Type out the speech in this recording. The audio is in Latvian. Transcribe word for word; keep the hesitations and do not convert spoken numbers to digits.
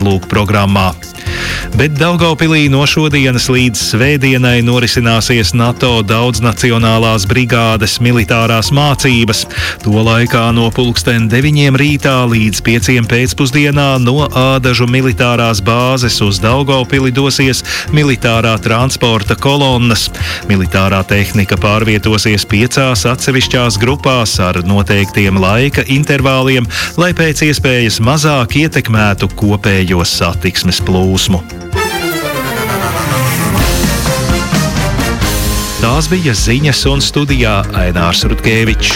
nolūku programmā. Bet Daugavpilī no šodienas līdz svētdienai norisināsies NATO daudznacionālās brigādes militārās mācības. To laikā no pulksten deviņiem rītā līdz pieciem pēcpusdienā no Ādažu militārās bāzes uz Daugavpili dosies militārā transporta kolonnas. Militārā tehnika pārvietosies piecās atsevišķās grupās ar noteiktiem laika intervāliem, lai pēc iespējas mazāk ietekmētu kopējo satiksmes plūsmu. Tās bija ziņas, un studijā Ainārs Rutkevičs.